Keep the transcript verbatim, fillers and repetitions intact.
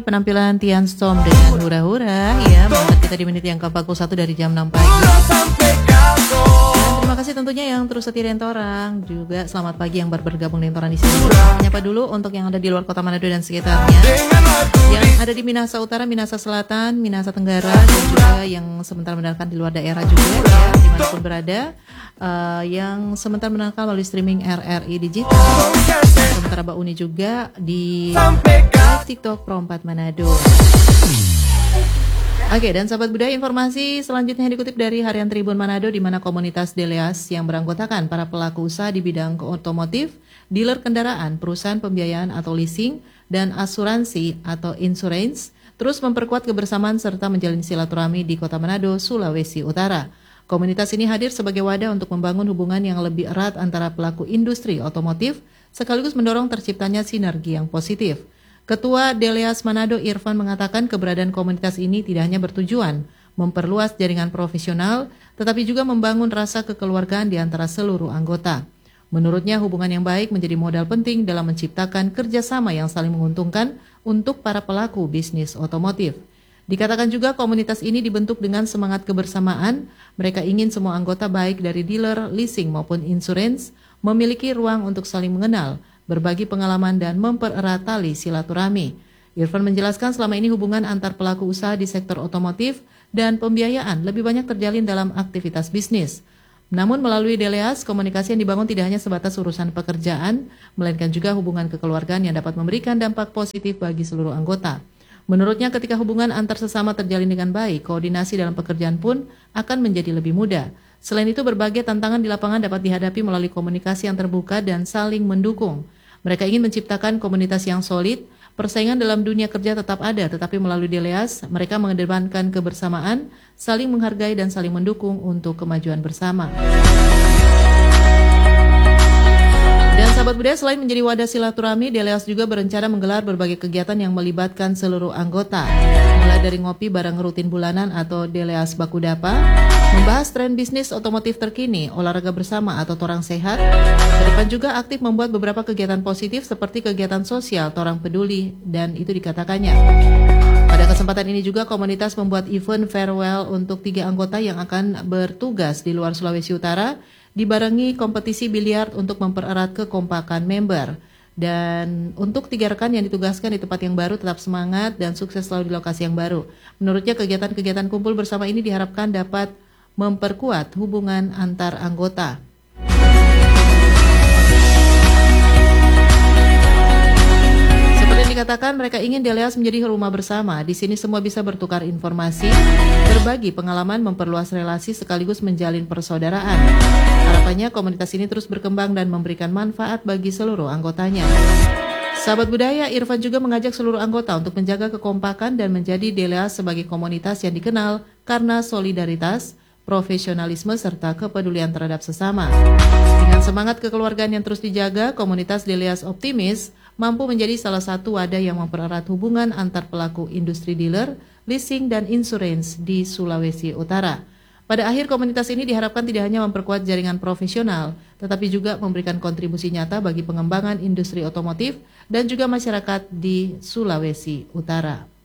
Penampilan Tian Storm dengan hura-hura ya, membuat kita di menit yang ke empat puluh satu dari jam enam pagi. Dan terima kasih tentunya yang terus setia dengan Torang. Juga selamat pagi yang baru bergabung dengan Torang di sini. Menyapa dulu untuk yang ada di luar kota Manado dan sekitarnya, yang ada di Minahasa Utara, Minahasa Selatan, Minahasa Tenggara, dan juga yang sebentar mendengarkan di luar daerah juga ya, dimanapun berada, uh, yang sebentar mendengarkan melalui streaming R R I Digital. Sementara Mbak Uni juga di live TikTok Pro empat Manado. Oke, dan sahabat budaya, informasi selanjutnya yang dikutip dari Harian Tribun Manado, di mana komunitas Deleas yang beranggotakan para pelaku usaha di bidang otomotif, dealer kendaraan, perusahaan pembiayaan atau leasing, dan asuransi atau insurance terus memperkuat kebersamaan serta menjalin silaturahmi di Kota Manado, Sulawesi Utara. Komunitas ini hadir sebagai wadah untuk membangun hubungan yang lebih erat antara pelaku industri otomotif, sekaligus mendorong terciptanya sinergi yang positif. Ketua Deleas Manado Irfan mengatakan keberadaan komunitas ini tidak hanya bertujuan memperluas jaringan profesional, tetapi juga membangun rasa kekeluargaan di antara seluruh anggota. Menurutnya, hubungan yang baik menjadi modal penting dalam menciptakan kerjasama yang saling menguntungkan untuk para pelaku bisnis otomotif. Dikatakan juga komunitas ini dibentuk dengan semangat kebersamaan. Mereka ingin semua anggota baik dari dealer, leasing maupun insurance memiliki ruang untuk saling mengenal, berbagi pengalaman dan mempererat tali silaturahmi. Irfan menjelaskan selama ini hubungan antar pelaku usaha di sektor otomotif dan pembiayaan lebih banyak terjalin dalam aktivitas bisnis. Namun melalui Deleas, komunikasi yang dibangun tidak hanya sebatas urusan pekerjaan, melainkan juga hubungan kekeluargaan yang dapat memberikan dampak positif bagi seluruh anggota. Menurutnya, ketika hubungan antar sesama terjalin dengan baik, koordinasi dalam pekerjaan pun akan menjadi lebih mudah. Selain itu, berbagai tantangan di lapangan dapat dihadapi melalui komunikasi yang terbuka dan saling mendukung. Mereka ingin menciptakan komunitas yang solid. Persaingan dalam dunia kerja tetap ada, tetapi melalui Deleas, mereka mengedepankan kebersamaan, saling menghargai dan saling mendukung untuk kemajuan bersama. Dan sahabat budaya, selain menjadi wadah silaturahmi, Deleas juga berencana menggelar berbagai kegiatan yang melibatkan seluruh anggota. Mulai dari ngopi bareng rutin bulanan atau Deleas Bakudapa, membahas tren bisnis otomotif terkini, olahraga bersama atau Torang Sehat. Kedepan juga aktif membuat beberapa kegiatan positif seperti kegiatan sosial Torang Peduli, dan itu dikatakannya. Pada kesempatan ini juga komunitas membuat event farewell untuk tiga anggota yang akan bertugas di luar Sulawesi Utara, dibarengi kompetisi biliar untuk mempererat kekompakan member. Dan untuk tiga rekan yang ditugaskan di tempat yang baru, tetap semangat dan sukses selalu di lokasi yang baru. Menurutnya, kegiatan-kegiatan kumpul bersama ini diharapkan dapat memperkuat hubungan antar anggota. Seperti yang dikatakan, mereka ingin Deleas menjadi rumah bersama. Di sini semua bisa bertukar informasi, berbagi pengalaman, memperluas relasi sekaligus menjalin persaudaraan. Harapannya komunitas ini terus berkembang dan memberikan manfaat bagi seluruh anggotanya. Sahabat budaya, Irfan juga mengajak seluruh anggota untuk menjaga kekompakan dan menjadi Deleas sebagai komunitas yang dikenal karena solidaritas, profesionalisme, serta kepedulian terhadap sesama. Dengan semangat kekeluargaan yang terus dijaga, komunitas Deleas optimis mampu menjadi salah satu wadah yang mempererat hubungan antar pelaku industri dealer, leasing, dan insurance di Sulawesi Utara. Pada akhir, komunitas ini diharapkan tidak hanya memperkuat jaringan profesional, tetapi juga memberikan kontribusi nyata bagi pengembangan industri otomotif dan juga masyarakat di Sulawesi Utara.